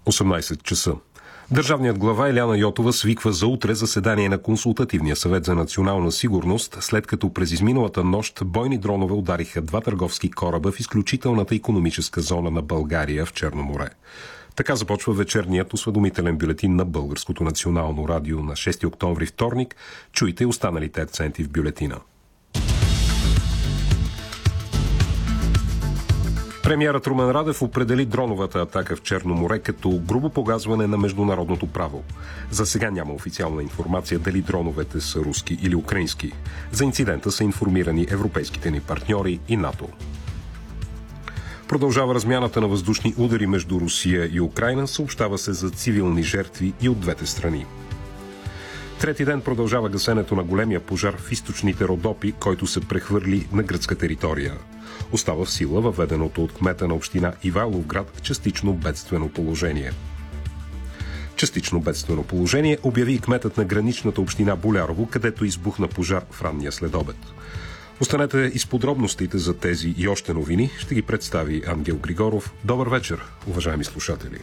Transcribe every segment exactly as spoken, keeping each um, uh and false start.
осемнайсет часа. Държавният глава Илияна Йотова свиква за утре заседание на Консултативния съвет за национална сигурност, след като през изминалата нощ бойни дронове удариха два търговски кораба в изключителната икономическа зона на България в Черно море. Така започва вечерният осведомителен бюлетин на Българското национално радио на шести октомври, вторник. Чуйте останалите акценти в бюлетина. Премиерът Румен Радев определи дроновата атака в Черно море като грубо погазване на международното право. За сега няма официална информация дали дроновете са руски или украински. За инцидента са информирани европейските ни партньори и НАТО. Продължава размяната на въздушни удари между Русия и Украйна, съобщава се за цивилни жертви и от двете страни. Трети ден продължава гасенето на големия пожар в източните Родопи, който се прехвърли на гръцка територия. Остава в сила въведеното от кмета на община Ивайловград частично бедствено положение. Частично бедствено положение обяви и кметът на граничната община Болярово, където избухна пожар в ранния следобед. Останете и с подробностите за тези и още новини. Ще ги представи Ангел Григоров. Добър вечер, уважаеми слушатели!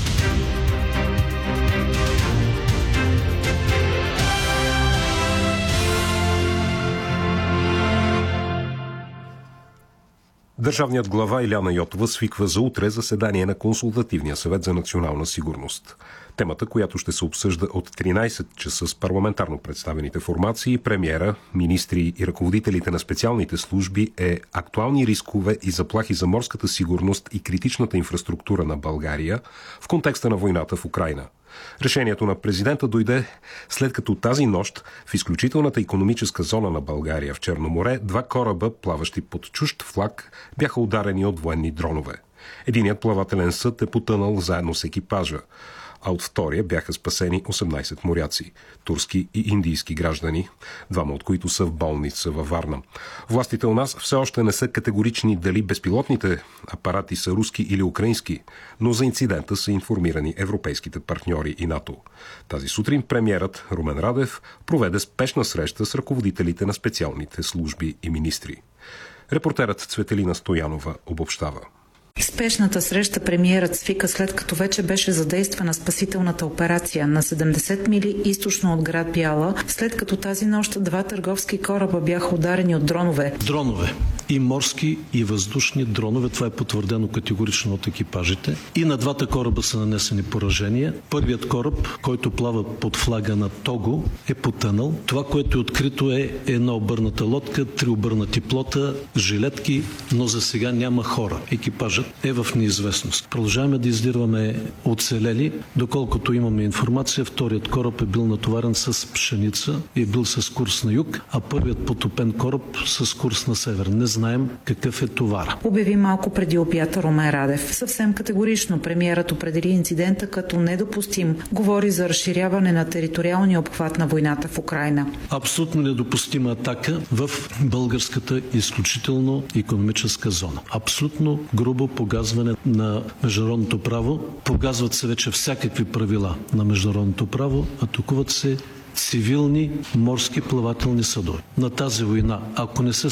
Държавният глава Илияна Йотова свиква за утре заседание на Консултативния съвет за национална сигурност. Темата, която ще се обсъжда от тринайсет часа с парламентарно представените формации, премиера, министри и ръководителите на специалните служби, е актуални рискове и заплахи за морската сигурност и критичната инфраструктура на България в контекста на войната в Украйна. Решението на президента дойде след като тази нощ в изключителната икономическа зона на България в Черно море два кораба, плаващи под чужд флаг, бяха ударени от военни дронове. Единият плавателен съд е потънал заедно с екипажа, а от втория бяха спасени осемнайсет моряци, турски и индийски граждани, двама от които са в болница във Варна. Властите у нас все още не са категорични дали безпилотните апарати са руски или украински, но за инцидента са информирани европейските партньори и НАТО. Тази сутрин премиерът Румен Радев проведе спешна среща с ръководителите на специалните служби и министри. Репортерът Цветелина Стоянова обобщава. Спешната среща премиерът свика след като вече беше задействана спасителната операция на седемдесет мили източно от град Бяла, след като тази нощ два търговски кораба бяха ударени от дронове. Дронове. И морски, и въздушни дронове. Това е потвърдено категорично от екипажите. И на двата кораба са нанесени поражения. Първият кораб, който плава под флага на Того, е потънал. Това, което е открито, е една обърната лодка, три обърнати плота, жилетки, но за сега няма хора. Екипажът е в неизвестност. Продължаваме да издирваме оцелели. Доколкото имаме информация, вторият кораб е бил натоварен с пшеница и е бил с курс на юг, а първият потопен кораб с курс на север. Не знаем какъв е товара. Обяви малко преди обята Румен Радев. Съвсем категорично премиерът определи инцидента като недопустим. Говори за разширяване на териториалния обхват на войната в Украйна. Абсолютно недопустима атака в българската изключително икономическа зона. Абсолютно грубо погазване на международното право. Погазват се вече всякакви правила на международното право, атакуват се цивилни морски плавателни съдове. На тази война, ако не се